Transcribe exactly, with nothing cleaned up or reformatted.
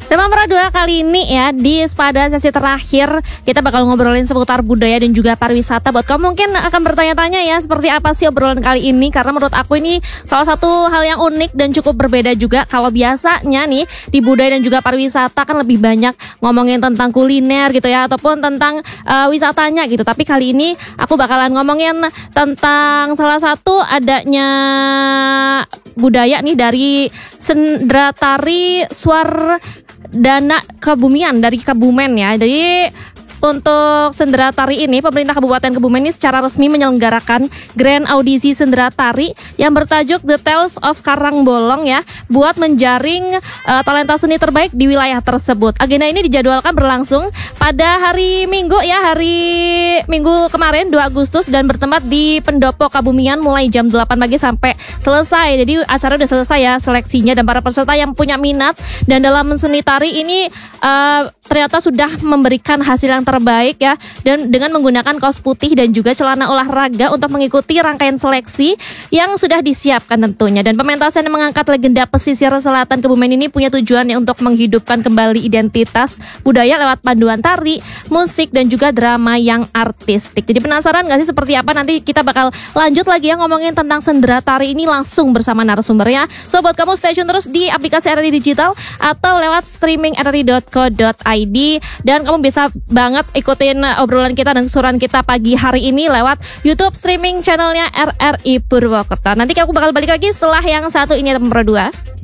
Demam Pradua kali ini ya, di pada sesi terakhir kita bakal ngobrolin seputar budaya dan juga pariwisata. Buat kamu mungkin akan bertanya-tanya ya, seperti apa sih obrolan kali ini? Karena menurut aku ini salah satu hal yang unik dan cukup berbeda juga. Kalau biasanya nih di budaya dan juga pariwisata kan lebih banyak ngomongin tentang kuliner gitu ya, ataupun tentang uh, wisatanya gitu. Tapi kali ini aku bakalan ngomongin tentang salah satu adanya budaya nih dari sendera tari Swar Dana Kebumian dari Kebumen ya. Jadi untuk sendera tari ini, pemerintah Kabupaten Kebumen ini secara resmi menyelenggarakan grand audisi sendera tari yang bertajuk The Tales of Karangbolong ya, buat menjaring uh, talenta seni terbaik di wilayah tersebut. Agenda ini dijadwalkan berlangsung pada hari Minggu ya, hari Minggu kemarin dua Agustus, dan bertempat di Pendopo Kebumian mulai jam delapan pagi sampai selesai. Jadi acara udah selesai ya seleksinya, dan para peserta yang punya minat dan dalam seni tari ini uh, ternyata sudah memberikan hasil yang terbaik ya, dan dengan menggunakan kaos putih dan juga celana olahraga untuk mengikuti rangkaian seleksi yang sudah disiapkan tentunya. Dan pementasan yang mengangkat legenda pesisir selatan Kebumen ini punya tujuan ya untuk menghidupkan kembali identitas budaya lewat panduan tari, musik, dan juga drama yang artistik. Jadi penasaran gak sih seperti apa? Nanti kita bakal lanjut lagi ya ngomongin tentang sendera tari ini langsung bersama narasumbernya. So buat kamu stay tune terus di aplikasi R R I Digital atau lewat streaming r r i dot co dot i d, dan kamu bisa banget ikutin obrolan kita dan keseruan kita pagi hari ini lewat YouTube streaming channelnya R R I Purwokerto. Nanti aku bakal balik lagi setelah yang satu ini, Demam Pradua.